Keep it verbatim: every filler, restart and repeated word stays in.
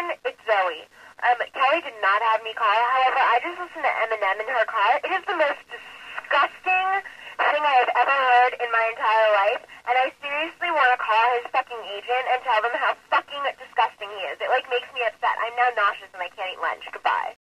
Ryan, it's Zoe. Um, Kelly did not have me call. However, I just listened to Eminem in her car. It is the most disgusting thing I have ever heard in my entire life, and I seriously want to call his fucking agent and tell them how fucking disgusting he is. It, like, makes me upset. I'm now nauseous and I can't eat lunch. Goodbye.